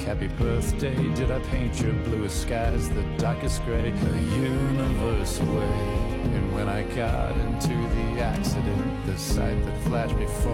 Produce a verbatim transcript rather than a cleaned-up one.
happy birthday. Did I paint your bluest skies the darkest gray? The universe away. And when I got into the accident, the sight that flashed before